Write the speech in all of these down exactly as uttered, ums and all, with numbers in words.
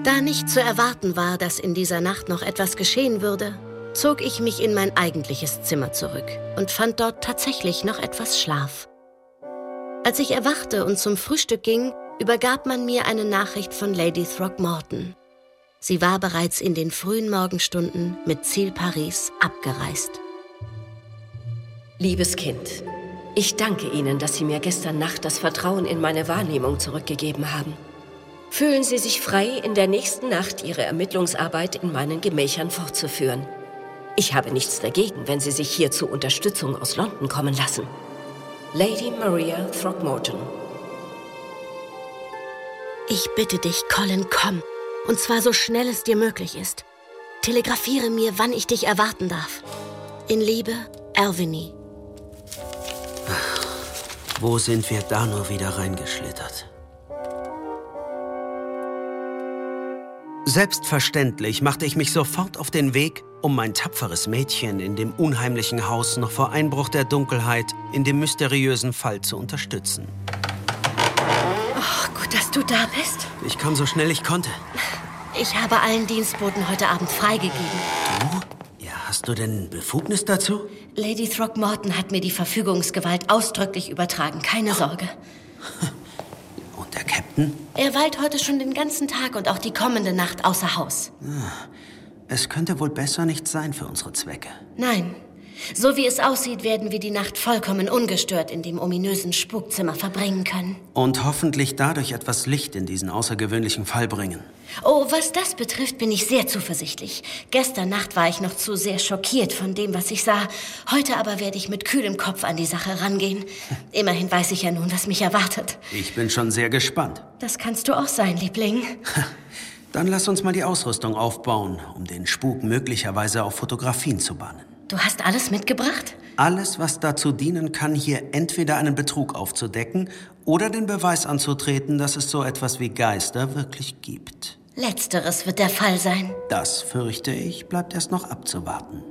Da nicht zu erwarten war, dass in dieser Nacht noch etwas geschehen würde, zog ich mich in mein eigentliches Zimmer zurück und fand dort tatsächlich noch etwas Schlaf. Als ich erwachte und zum Frühstück ging, übergab man mir eine Nachricht von Lady Throckmorton. Sie war bereits in den frühen Morgenstunden mit Ziel Paris abgereist. Liebes Kind, ich danke Ihnen, dass Sie mir gestern Nacht das Vertrauen in meine Wahrnehmung zurückgegeben haben. Fühlen Sie sich frei, in der nächsten Nacht Ihre Ermittlungsarbeit in meinen Gemächern fortzuführen. Ich habe nichts dagegen, wenn Sie sich hier zur Unterstützung aus London kommen lassen. Lady Maria Throckmorton. Ich bitte dich, Colin, komm. Und zwar so schnell es dir möglich ist. Telegrafiere mir, wann ich dich erwarten darf. In Liebe, Alviny. Ach, wo sind wir da nur wieder reingeschlittert? Selbstverständlich machte ich mich sofort auf den Weg, um mein tapferes Mädchen in dem unheimlichen Haus noch vor Einbruch der Dunkelheit in dem mysteriösen Fall zu unterstützen. Oh, gut, dass du da bist. Ich kam so schnell ich konnte. Ich habe allen Dienstboten heute Abend freigegeben. Du? Ja, hast du denn Befugnis dazu? Lady Throckmorton hat mir die Verfügungsgewalt ausdrücklich übertragen. Keine Sorge. Und der Captain? Er weilt heute schon den ganzen Tag und auch die kommende Nacht außer Haus. Es könnte wohl besser nicht sein für unsere Zwecke. Nein. So wie es aussieht, werden wir die Nacht vollkommen ungestört in dem ominösen Spukzimmer verbringen können. Und hoffentlich dadurch etwas Licht in diesen außergewöhnlichen Fall bringen. Oh, was das betrifft, bin ich sehr zuversichtlich. Gestern Nacht war ich noch zu sehr schockiert von dem, was ich sah. Heute aber werde ich mit kühlem Kopf an die Sache rangehen. Immerhin weiß ich ja nun, was mich erwartet. Ich bin schon sehr gespannt. Das kannst du auch sein, Liebling. Dann lass uns mal die Ausrüstung aufbauen, um den Spuk möglicherweise auf Fotografien zu bannen. Du hast alles mitgebracht? Alles, was dazu dienen kann, hier entweder einen Betrug aufzudecken oder den Beweis anzutreten, dass es so etwas wie Geister wirklich gibt. Letzteres wird der Fall sein. Das, fürchte ich, bleibt erst noch abzuwarten.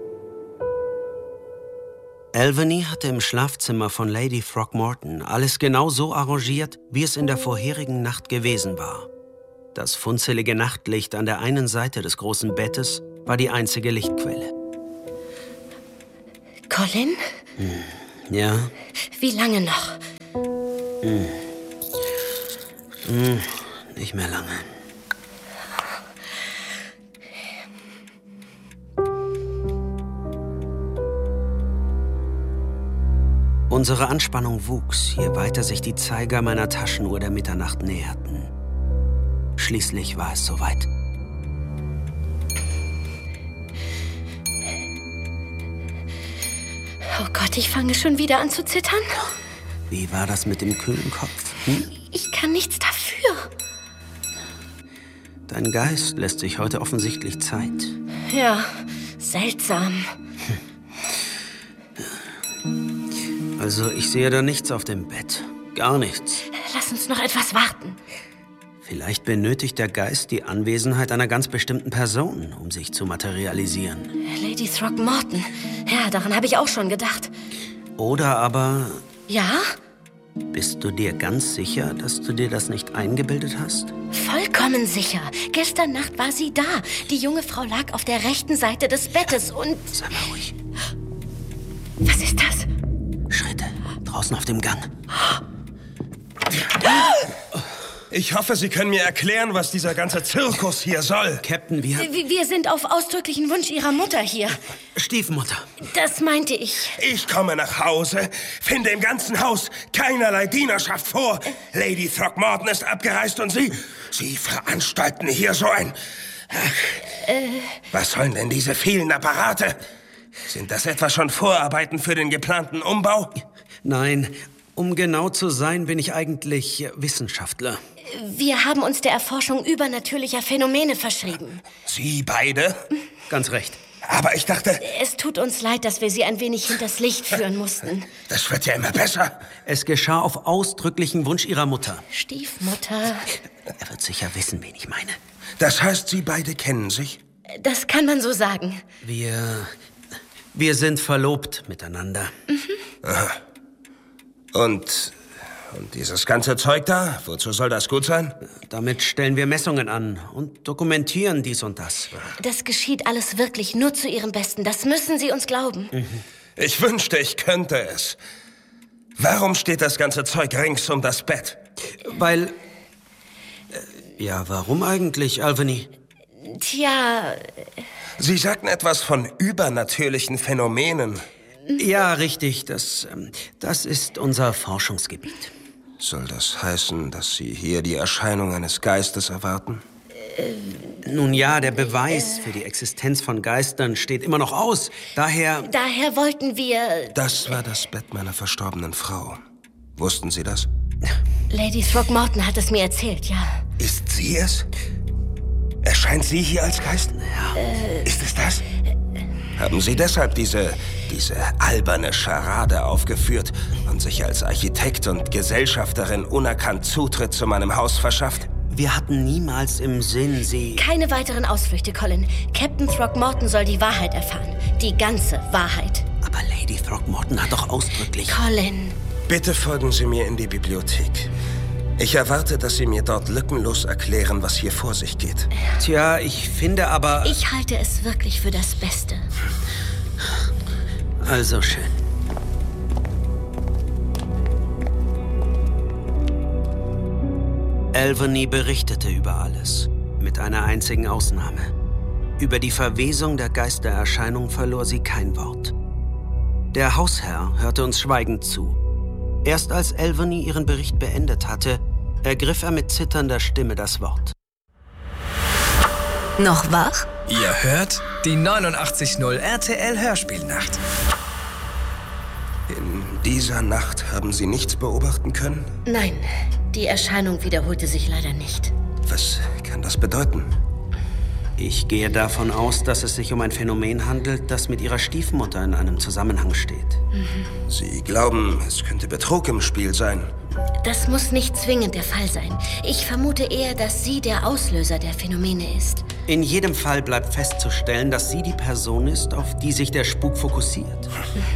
Alviny hatte im Schlafzimmer von Lady Throckmorton alles genau so arrangiert, wie es in der vorherigen Nacht gewesen war. Das funzelige Nachtlicht an der einen Seite des großen Bettes war die einzige Lichtquelle. Colin? Hm, ja? Wie lange noch? Hm. Hm, nicht mehr lange. Unsere Anspannung wuchs, je weiter sich die Zeiger meiner Taschenuhr der Mitternacht näherten. Schließlich war es soweit. Oh Gott, ich fange schon wieder an zu zittern. Wie war das mit dem kühlen Kopf? Hm? Ich kann nichts dafür. Dein Geist lässt sich heute offensichtlich Zeit. Ja, seltsam. Also, ich sehe da nichts auf dem Bett. Gar nichts. Lass uns noch etwas warten. Vielleicht benötigt der Geist die Anwesenheit einer ganz bestimmten Person, um sich zu materialisieren. Lady Throckmorton. Ja, daran habe ich auch schon gedacht. Oder aber... Ja? Bist du dir ganz sicher, dass du dir das nicht eingebildet hast? Vollkommen sicher. Gestern Nacht war sie da. Die junge Frau lag auf der rechten Seite des Bettes und... Sei mal ruhig. Was ist das? Schritte. Draußen auf dem Gang. Ich hoffe, Sie können mir erklären, was dieser ganze Zirkus hier soll. Captain, wir... Wir sind auf ausdrücklichen Wunsch Ihrer Mutter hier. Stiefmutter. Das meinte ich. Ich komme nach Hause, finde im ganzen Haus keinerlei Dienerschaft vor. Lady Throckmorton ist abgereist und Sie... Sie veranstalten hier so ein... Ach, äh... Was sollen denn diese vielen Apparate? Sind das etwa schon Vorarbeiten für den geplanten Umbau? Nein, um genau zu sein, bin ich eigentlich Wissenschaftler. Wir haben uns der Erforschung übernatürlicher Phänomene verschrieben. Sie beide? Ganz recht. Aber ich dachte... Es tut uns leid, dass wir Sie ein wenig hinters Licht führen mussten. Das wird ja immer besser. Es geschah auf ausdrücklichen Wunsch Ihrer Mutter. Stiefmutter. Er wird sicher wissen, wen ich meine. Das heißt, Sie beide kennen sich? Das kann man so sagen. Wir... Wir sind verlobt miteinander. Mhm. Aha. Und Und dieses ganze Zeug da, wozu soll das gut sein? Damit stellen wir Messungen an und dokumentieren dies und das. Das geschieht alles wirklich nur zu Ihrem Besten. Das müssen Sie uns glauben. Mhm. Ich wünschte, ich könnte es. Warum steht das ganze Zeug rings um das Bett? Weil... Ja, warum eigentlich, Albany? Tja... Sie sagten etwas von übernatürlichen Phänomenen. Ja, richtig. Das, das ist unser Forschungsgebiet. Soll das heißen, dass Sie hier die Erscheinung eines Geistes erwarten? Äh, Nun ja, der Beweis äh, für die Existenz von Geistern steht immer noch aus. Daher... Daher wollten wir... Das war das Bett meiner verstorbenen Frau. Wussten Sie das? Lady Throckmorton hat es mir erzählt, ja. Ist sie es? Erscheint sie hier als Geist? Ja. Äh, ist es das? Haben Sie deshalb diese, diese alberne Scharade aufgeführt und sich als Architekt und Gesellschafterin unerkannt Zutritt zu meinem Haus verschafft? Wir hatten niemals im Sinn, Sie... Keine weiteren Ausflüchte, Colin. Captain Throckmorton soll die Wahrheit erfahren. Die ganze Wahrheit. Aber Lady Throckmorton hat doch ausdrücklich... Colin... Bitte folgen Sie mir in die Bibliothek. Ich erwarte, dass Sie mir dort lückenlos erklären, was hier vor sich geht. Tja, ich finde aber... Ich halte es wirklich für das Beste. Also schön. Albany berichtete über alles, mit einer einzigen Ausnahme. Über die Verwesung der Geistererscheinung verlor sie kein Wort. Der Hausherr hörte uns schweigend zu. Erst als Albany ihren Bericht beendet hatte, ergriff er mit zitternder Stimme das Wort. Noch wach? Ihr hört die neunundachtzig Komma null R T L Hörspielnacht. In dieser Nacht haben Sie nichts beobachten können? Nein, die Erscheinung wiederholte sich leider nicht. Was kann das bedeuten? Ich gehe davon aus, dass es sich um ein Phänomen handelt, das mit ihrer Stiefmutter in einem Zusammenhang steht. Mhm. Sie glauben, es könnte Betrug im Spiel sein? Das muss nicht zwingend der Fall sein. Ich vermute eher, dass sie der Auslöser der Phänomene ist. In jedem Fall bleibt festzustellen, dass sie die Person ist, auf die sich der Spuk fokussiert.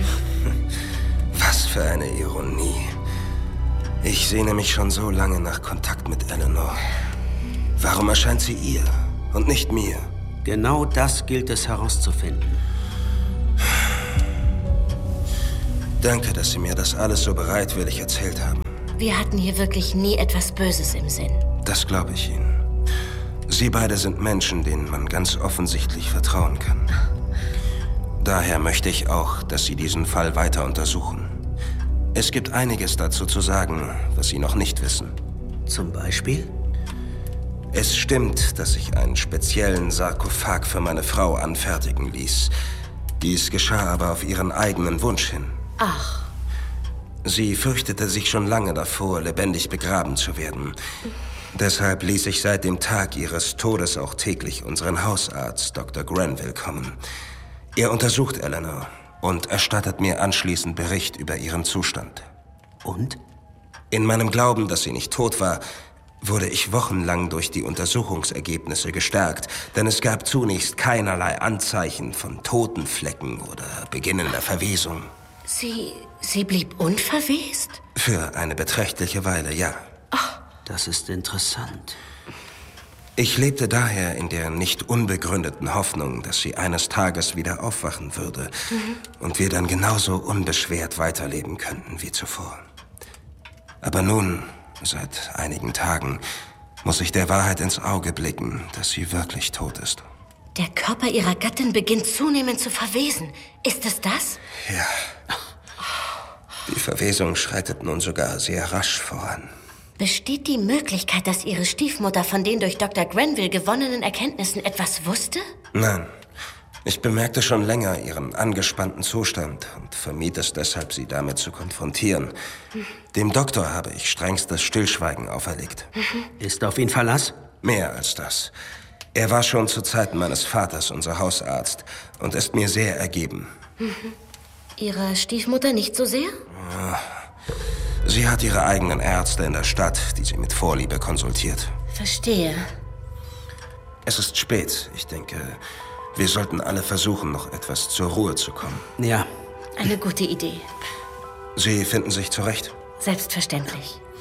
Was für eine Ironie. Ich sehne mich schon so lange nach Kontakt mit Eleanor. Warum erscheint sie ihr und nicht mir? Genau das gilt es herauszufinden. Danke, dass Sie mir das alles so bereitwillig erzählt haben. Wir hatten hier wirklich nie etwas Böses im Sinn. Das glaube ich Ihnen. Sie beide sind Menschen, denen man ganz offensichtlich vertrauen kann. Daher möchte ich auch, dass Sie diesen Fall weiter untersuchen. Es gibt einiges dazu zu sagen, was Sie noch nicht wissen. Zum Beispiel? Es stimmt, dass ich einen speziellen Sarkophag für meine Frau anfertigen ließ. Dies geschah aber auf ihren eigenen Wunsch hin. Ach. Sie fürchtete sich schon lange davor, lebendig begraben zu werden. Deshalb ließ ich seit dem Tag ihres Todes auch täglich unseren Hausarzt, Doktor Granville, kommen. Er untersucht Eleanor und erstattet mir anschließend Bericht über ihren Zustand. Und? In meinem Glauben, dass sie nicht tot war, wurde ich wochenlang durch die Untersuchungsergebnisse gestärkt, denn es gab zunächst keinerlei Anzeichen von Totenflecken oder beginnender Verwesung. Sie, sie blieb unverwest? Für eine beträchtliche Weile, ja. Ach. Das ist interessant. Ich lebte daher in der nicht unbegründeten Hoffnung, dass sie eines Tages wieder aufwachen würde mhm. und wir dann genauso unbeschwert weiterleben könnten wie zuvor. Aber nun, seit einigen Tagen, muss ich der Wahrheit ins Auge blicken, dass sie wirklich tot ist. Der Körper ihrer Gattin beginnt zunehmend zu verwesen. Ist es das? Ja. Die Verwesung schreitet nun sogar sehr rasch voran. Besteht die Möglichkeit, dass Ihre Stiefmutter von den durch Doktor Granville gewonnenen Erkenntnissen etwas wusste? Nein. Ich bemerkte schon länger ihren angespannten Zustand und vermied es deshalb, sie damit zu konfrontieren. Mhm. Dem Doktor habe ich strengstes Stillschweigen auferlegt. Mhm. Ist auf ihn Verlass? Mehr als das. Er war schon zu Zeiten meines Vaters unser Hausarzt und ist mir sehr ergeben. Mhm. Ihrer Stiefmutter nicht so sehr? Ja. Sie hat ihre eigenen Ärzte in der Stadt, die sie mit Vorliebe konsultiert. Verstehe. Es ist spät. Ich denke, wir sollten alle versuchen, noch etwas zur Ruhe zu kommen. Ja. Eine gute Idee. Sie finden sich zurecht? Selbstverständlich.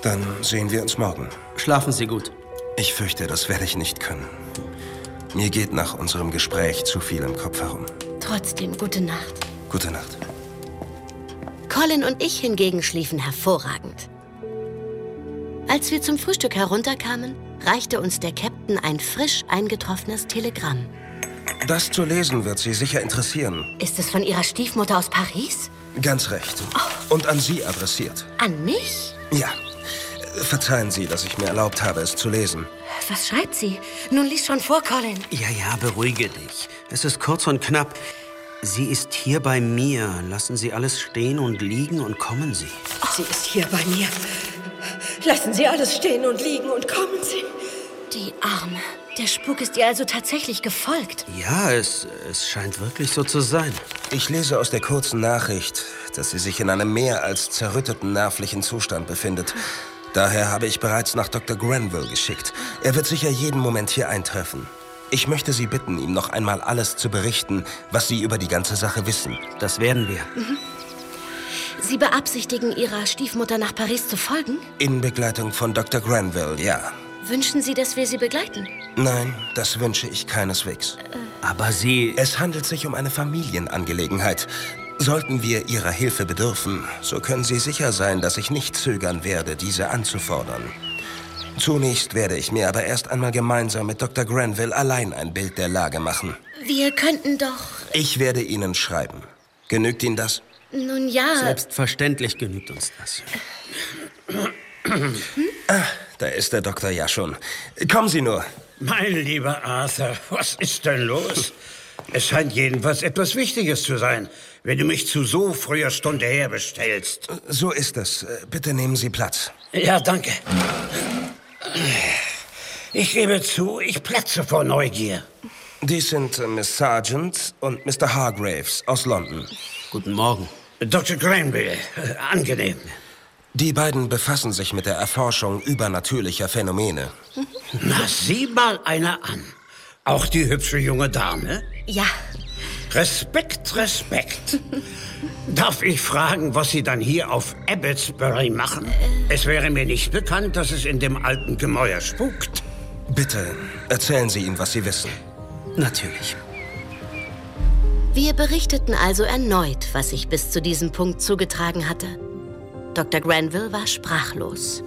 Dann sehen wir uns morgen. Schlafen Sie gut. Ich fürchte, das werde ich nicht können. Mir geht nach unserem Gespräch zu viel im Kopf herum. Trotzdem, gute Nacht. Gute Nacht. Colin und ich hingegen schliefen hervorragend. Als wir zum Frühstück herunterkamen, reichte uns der Captain ein frisch eingetroffenes Telegramm. Das zu lesen wird Sie sicher interessieren. Ist es von Ihrer Stiefmutter aus Paris? Ganz recht. Oh. Und an Sie adressiert. An mich? Ja. Verzeihen Sie, dass ich mir erlaubt habe, es zu lesen. Was schreibt sie? Nun lies schon vor, Colin. Ja, ja, beruhige dich. Es ist kurz und knapp. Sie ist hier bei mir. Lassen Sie alles stehen und liegen und kommen Sie. Sie ist hier bei mir. Lassen Sie alles stehen und liegen und kommen Sie. Die Arme. Der Spuk ist ihr also tatsächlich gefolgt. Ja, es, es scheint wirklich so zu sein. Ich lese aus der kurzen Nachricht, dass sie sich in einem mehr als zerrütteten nervlichen Zustand befindet. Daher habe ich bereits nach Doktor Granville geschickt. Er wird sicher jeden Moment hier eintreffen. Ich möchte Sie bitten, ihm noch einmal alles zu berichten, was Sie über die ganze Sache wissen. Das werden wir. Mhm. Sie beabsichtigen, Ihrer Stiefmutter nach Paris zu folgen? In Begleitung von Doktor Granville, ja. Wünschen Sie, dass wir sie begleiten? Nein, das wünsche ich keineswegs. Äh. Aber Sie... Es handelt sich um eine Familienangelegenheit. Sollten wir Ihrer Hilfe bedürfen, so können Sie sicher sein, dass ich nicht zögern werde, diese anzufordern. Zunächst werde ich mir aber erst einmal gemeinsam mit Doktor Granville allein ein Bild der Lage machen. Wir könnten doch... Ich werde Ihnen schreiben. Genügt Ihnen das? Nun ja... Selbstverständlich genügt uns das. Hm? Ah, da ist der Doktor ja schon. Kommen Sie nur. Mein lieber Arthur, was ist denn los? Es scheint jedenfalls etwas Wichtiges zu sein, wenn du mich zu so früher Stunde herbestellst. So ist es. Bitte nehmen Sie Platz. Ja, danke. Ich gebe zu, ich platze vor Neugier. Dies sind äh, Miss Sargent und Mister Hargraves aus London. Guten Morgen. Doktor Granville, äh, angenehm. Die beiden befassen sich mit der Erforschung übernatürlicher Phänomene. Na, sieh mal einer an. Auch die hübsche junge Dame? Ja. Respekt, Respekt. Darf ich fragen, was Sie dann hier auf Abbotsbury machen? Äh. Es wäre mir nicht bekannt, dass es in dem alten Gemäuer spukt. Bitte, erzählen Sie ihm, was Sie wissen. Natürlich. Wir berichteten also erneut, was sich bis zu diesem Punkt zugetragen hatte. Doktor Granville war sprachlos.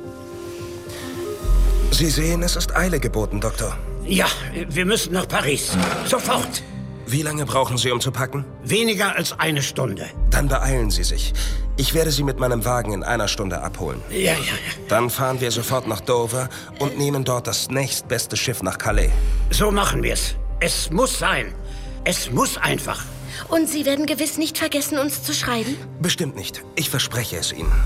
Sie sehen, es ist Eile geboten, Doktor. Ja, wir müssen nach Paris. Sofort. Wie lange brauchen Sie, um zu packen? Weniger als eine Stunde. Dann beeilen Sie sich. Ich werde Sie mit meinem Wagen in einer Stunde abholen. Ja, ja, ja. Dann fahren wir sofort nach Dover und nehmen dort das nächstbeste Schiff nach Calais. So machen wir's. Es muss sein. Es muss einfach. Und Sie werden gewiss nicht vergessen, uns zu schreiben? Bestimmt nicht. Ich verspreche es Ihnen.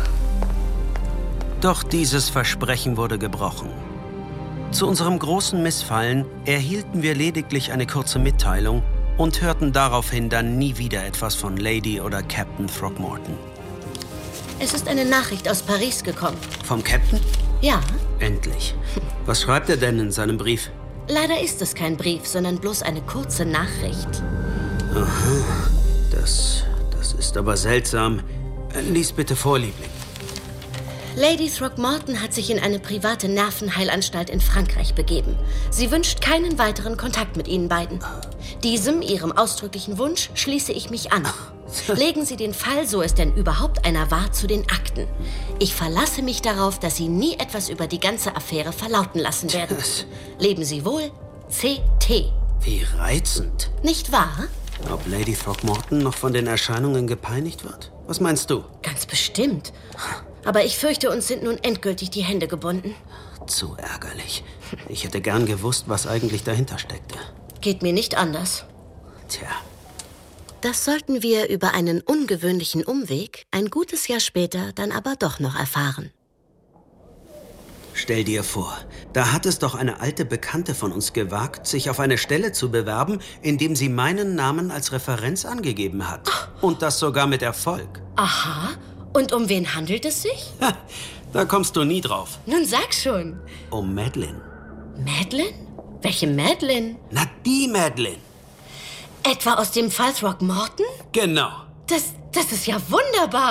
Doch dieses Versprechen wurde gebrochen. Zu unserem großen Missfallen erhielten wir lediglich eine kurze Mitteilung und hörten daraufhin dann nie wieder etwas von Lady oder Captain Throckmorton. Es ist eine Nachricht aus Paris gekommen. Vom Captain? Ja. Endlich. Was schreibt er denn in seinem Brief? Leider ist es kein Brief, sondern bloß eine kurze Nachricht. Aha, das, das ist aber seltsam. Lies bitte vor, Liebling. Lady Throckmorton hat sich in eine private Nervenheilanstalt in Frankreich begeben. Sie wünscht keinen weiteren Kontakt mit Ihnen beiden. Diesem, Ihrem ausdrücklichen Wunsch, schließe ich mich an. Legen Sie den Fall, so es denn überhaupt einer war, zu den Akten. Ich verlasse mich darauf, dass Sie nie etwas über die ganze Affäre verlauten lassen werden. Leben Sie wohl, C T. Wie reizend. Nicht wahr? Ob Lady Throckmorton noch von den Erscheinungen gepeinigt wird? Was meinst du? Ganz bestimmt. Aber ich fürchte, uns sind nun endgültig die Hände gebunden. Zu ärgerlich. Ich hätte gern gewusst, was eigentlich dahinter steckte. Geht mir nicht anders. Tja. Das sollten wir über einen ungewöhnlichen Umweg ein gutes Jahr später dann aber doch noch erfahren. Stell dir vor, da hat es doch eine alte Bekannte von uns gewagt, sich auf eine Stelle zu bewerben, indem sie meinen Namen als Referenz angegeben hat. Oh. Und das sogar mit Erfolg. Aha. Und um wen handelt es sich? Ha, da kommst du nie drauf. Nun sag schon. Um Madeline. Madeline? Welche Madeline? Na, die Madeline. Etwa aus dem Fall Throckmorton? Genau. Das, das ist ja wunderbar.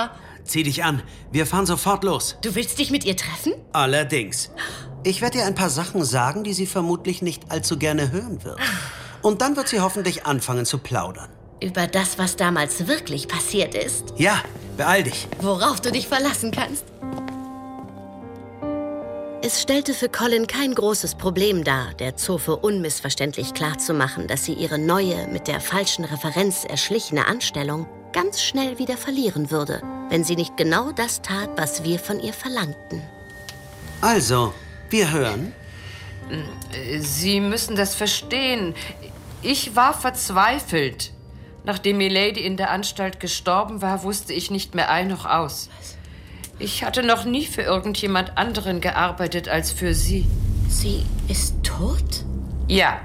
zieh dich an. Wir fahren sofort los. Du willst dich mit ihr treffen? Allerdings. Ich werde ihr ein paar Sachen sagen, die sie vermutlich nicht allzu gerne hören wird. Und dann wird sie hoffentlich anfangen zu plaudern. Über das, was damals wirklich passiert ist? Ja, beeil dich. Worauf du dich verlassen kannst. Es stellte für Colin kein großes Problem dar, der Zofe unmissverständlich klarzumachen, dass sie ihre neue, mit der falschen Referenz erschlichene Anstellung ganz schnell wieder verlieren würde, wenn sie nicht genau das tat, was wir von ihr verlangten. Also, wir hören. Sie müssen das verstehen. Ich war verzweifelt. Nachdem Milady in der Anstalt gestorben war, wusste ich nicht mehr ein noch aus. Ich hatte noch nie für irgendjemand anderen gearbeitet als für sie. Sie ist tot? Ja.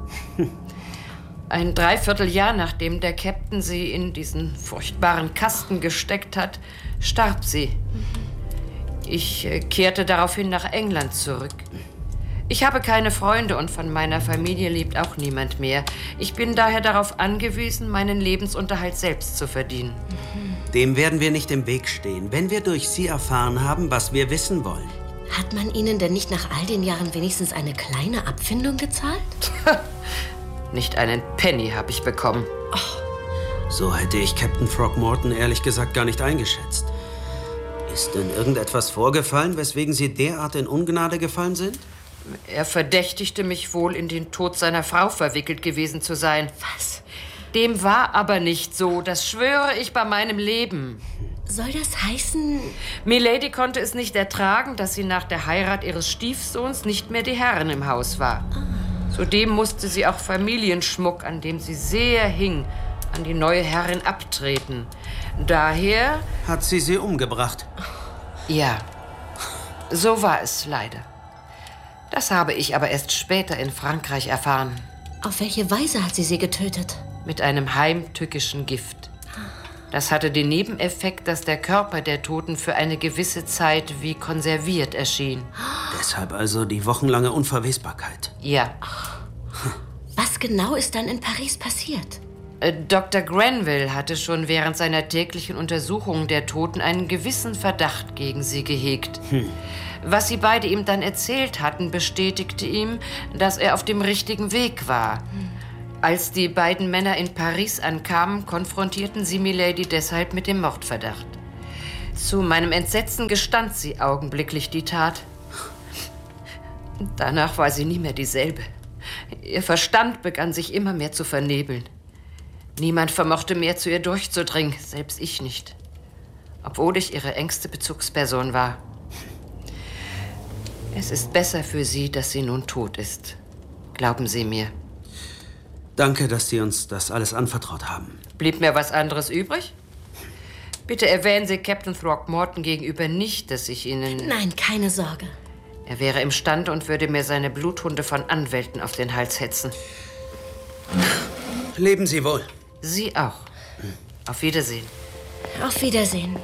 Ein Dreivierteljahr nachdem der Captain sie in diesen furchtbaren Kasten gesteckt hat, starb sie. Ich äh, kehrte daraufhin nach England zurück. Ich habe keine Freunde und von meiner Familie lebt auch niemand mehr. Ich bin daher darauf angewiesen, meinen Lebensunterhalt selbst zu verdienen. Dem werden wir nicht im Weg stehen, wenn wir durch Sie erfahren haben, was wir wissen wollen. Hat man Ihnen denn nicht nach all den Jahren wenigstens eine kleine Abfindung gezahlt? Nicht einen Penny habe ich bekommen. Oh. So hätte ich Captain Throckmorton ehrlich gesagt gar nicht eingeschätzt. Ist denn irgendetwas vorgefallen, weswegen Sie derart in Ungnade gefallen sind? Er verdächtigte mich wohl, in den Tod seiner Frau verwickelt gewesen zu sein. Was? Dem war aber nicht so, das schwöre ich bei meinem Leben. Soll das heißen... Milady konnte es nicht ertragen, dass sie nach der Heirat ihres Stiefsohns nicht mehr die Herrin im Haus war. Ah. Zudem musste sie auch Familienschmuck, an dem sie sehr hing, an die neue Herrin abtreten. Daher... Hat sie sie umgebracht? Ja, so war es leider. Das habe ich aber erst später in Frankreich erfahren. Auf welche Weise hat sie sie getötet? Mit einem heimtückischen Gift. Das hatte den Nebeneffekt, dass der Körper der Toten für eine gewisse Zeit wie konserviert erschien. Deshalb also die wochenlange Unverwesbarkeit. Ja. Was genau ist dann in Paris passiert? Doktor Grenville hatte schon während seiner täglichen Untersuchung der Toten einen gewissen Verdacht gegen sie gehegt. Hm. Was sie beide ihm dann erzählt hatten, bestätigte ihm, dass er auf dem richtigen Weg war. Hm. Als die beiden Männer in Paris ankamen, konfrontierten sie Milady deshalb mit dem Mordverdacht. Zu meinem Entsetzen gestand sie augenblicklich die Tat. Danach war sie nie mehr dieselbe. Ihr Verstand begann sich immer mehr zu vernebeln. Niemand vermochte mehr zu ihr durchzudringen, selbst ich nicht. Obwohl ich ihre engste Bezugsperson war. Es ist besser für sie, dass sie nun tot ist. Glauben Sie mir. Danke, dass Sie uns das alles anvertraut haben. Blieb mir was anderes übrig? Bitte erwähnen Sie Captain Throckmorton gegenüber nicht, dass ich Ihnen... Nein, keine Sorge. Er wäre imstande und würde mir seine Bluthunde von Anwälten auf den Hals hetzen. Leben Sie wohl. Sie auch. Auf Wiedersehen. Auf Wiedersehen.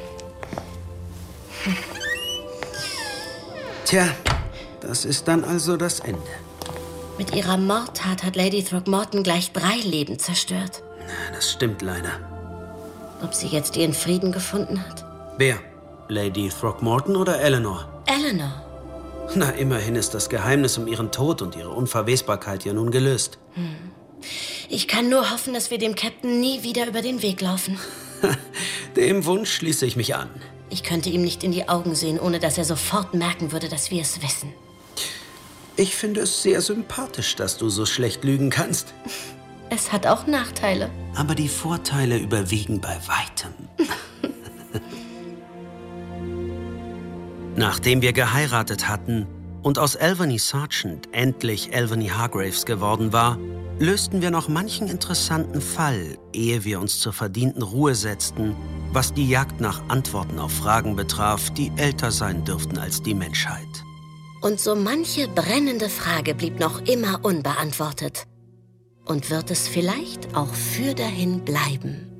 Tja, das ist dann also das Ende. Mit ihrer Mordtat hat Lady Throckmorton gleich drei Leben zerstört. Das stimmt leider. Ob sie jetzt ihren Frieden gefunden hat? Wer? Lady Throckmorton oder Eleanor? Eleanor. Na, immerhin ist das Geheimnis um ihren Tod und ihre Unverwesbarkeit ja nun gelöst. Hm. Ich kann nur hoffen, dass wir dem Captain nie wieder über den Weg laufen. Dem Wunsch schließe ich mich an. Ich könnte ihm nicht in die Augen sehen, ohne dass er sofort merken würde, dass wir es wissen. Ich finde es sehr sympathisch, dass du so schlecht lügen kannst. Es hat auch Nachteile. Aber die Vorteile überwiegen bei weitem. Nachdem wir geheiratet hatten und aus Alvaney Sergeant endlich Alvaney Hargraves geworden war, lösten wir noch manchen interessanten Fall, ehe wir uns zur verdienten Ruhe setzten, was die Jagd nach Antworten auf Fragen betraf, die älter sein dürften als die Menschheit. Und so manche brennende Frage blieb noch immer unbeantwortet. Und wird es vielleicht auch für dahin bleiben.